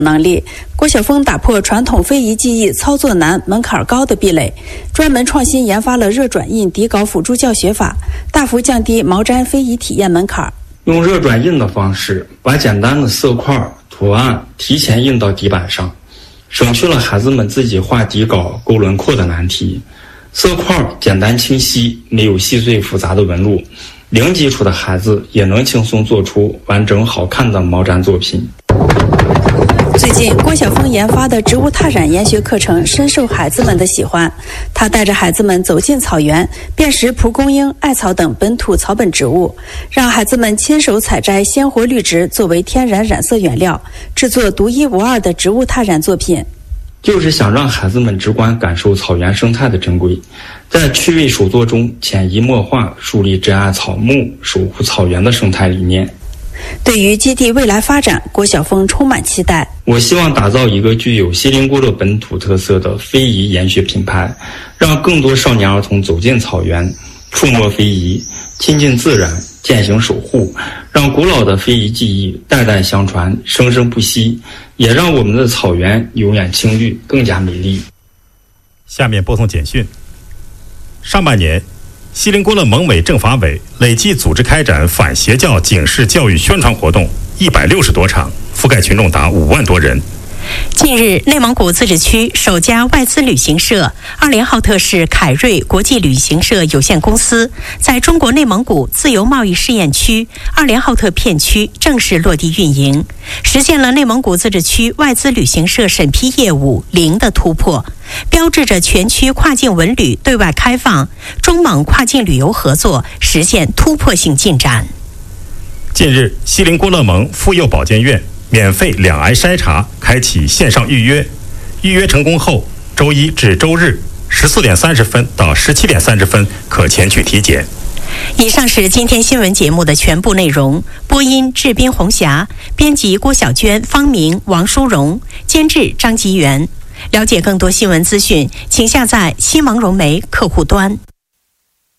能力。郭晓峰打破传统非遗技艺操作难、门槛高的壁垒，专门创新研发了热转印底稿辅助教学法，大幅降低毛毡非遗体验门槛。 用热转印的方式，把简单的色块、图案提前印到底板上，省去了孩子们自己画底稿、勾轮廓的难题。色块简单清晰，没有细碎复杂的纹路，零基础的孩子也能轻松做出完整好看的毛毡作品。 最近，郭晓峰研发的植物拓展研学课程深受孩子们的喜欢。他带着孩子们走进草原，辨识蒲公英、艾草等本土草本植物，让孩子们亲手采摘鲜活绿植作为天然染色原料，制作独一无二的植物拓展作品。 就是想让孩子们直观感受草原生态的珍贵，在趣味手作中潜移默化树立珍爱草木、守护草原的生态理念。 对于基地未来发展，郭晓峰充满期待。 我希望打造一个具有锡林郭勒本土特色的非遗研学品牌，让更多少年儿童走进草原，触摸非遗，亲近自然，践行守护，让古老的非遗技艺代代相传，生生不息，也让我们的草原永远青绿，更加美丽。 下面播送简讯。上半年，锡林郭勒蒙委政法委累计组织开展反邪教警示教育宣传活动160多场，覆盖群众达5万多人。 近日，内蒙古自治区首家外资旅行社2连浩特市凯瑞国际旅行社有限公司在中国内蒙古自由贸易试验区2连浩特片区正式落地运营，实现了内蒙古自治区外资旅行社审批业务0的突破，标志着全区跨境文旅对外开放，中蒙跨境旅游合作实现突破性进展。 近日，锡林郭勒盟妇幼保健院免费2癌筛查开启线上预约，预约成功后，周一至周日14点30分到17点30分可前去体检。 以上是今天新闻节目的全部内容。播音：志斌、红霞，编辑：郭小娟、方明、王淑荣，监制：张吉元。了解更多新闻资讯，请下载新王融媒客户端。